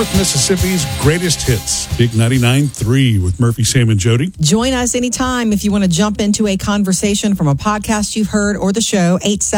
North Mississippi's greatest hits. Big 99.3 with Murphy, Sam, and Jody. Join us anytime if you want to jump into a conversation from a podcast you've heard or the show,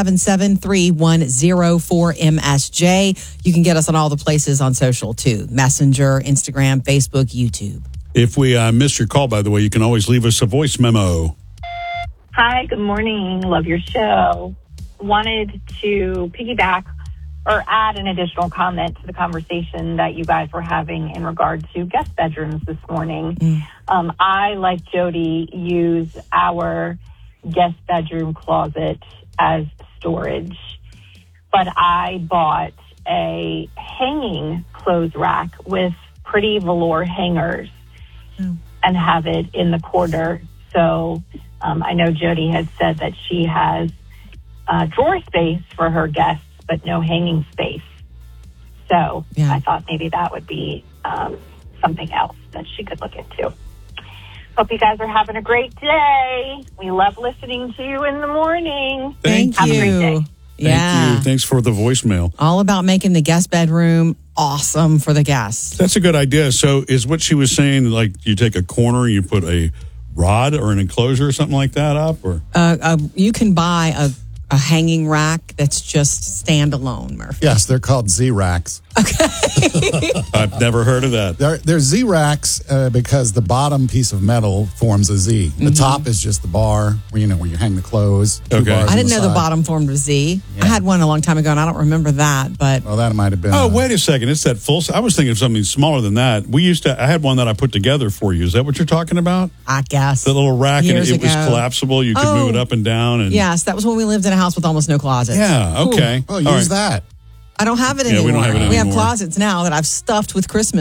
877-310-4MSJ. You can get us on all the places on social, too. Messenger, Instagram, Facebook, YouTube. If we missed your call, by the way, you can always leave us a voice memo. Hi, good morning. Love your show. Wanted to piggyback or add an additional comment to the conversation that you guys were having in regard to guest bedrooms this morning. I, like Jody, use our guest bedroom closet as storage, but I bought a hanging clothes rack with pretty velour hangers and have it in the corner. So I know Jody had said that she has drawer space for her guests, but no hanging space. So I thought maybe that would be something else that she could look into. Hope you guys are having a great day. We love listening to you in the morning. Thank Have you. a great day. Yeah. Thank you. Thanks for the voicemail. All about making the guest bedroom awesome for the guests. That's a good idea. So is what she was saying, like you take a corner, you put a rod or an enclosure or something like that up? Or You can buy a hanging rack that's just standalone, Murphy. Yes, they're called Z-Racks. I've never heard of that. They're Z-Racks because the bottom piece of metal forms a Z. The top is just the bar, where you hang the clothes. Okay. I didn't know the bottom formed a Z. I had one a long time ago, and I don't remember that. But Well, that might have been. Oh, wait a second. It's that full. I was thinking of something smaller than that. I had one that I put together for you. Is that what you're talking about? I guess. The little rack, and Years it was ago. collapsible. You could move it up and down. And Yes, that was when we lived in a house with almost no closets. Yeah, okay. Oh, All use right. that. I don't have it Yeah, we anymore. don't have it We have anymore. closets now that I've stuffed with Christmas